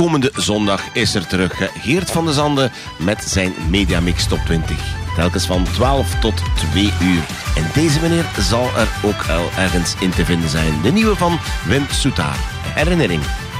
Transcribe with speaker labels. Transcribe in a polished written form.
Speaker 1: komende zondag is er terug Geert van de Zande met zijn Mediamix Top 20. Telkens van 12 tot 2 uur. En deze meneer zal er ook al ergens in te vinden zijn. De nieuwe van Wim Soetaar. Herinnering.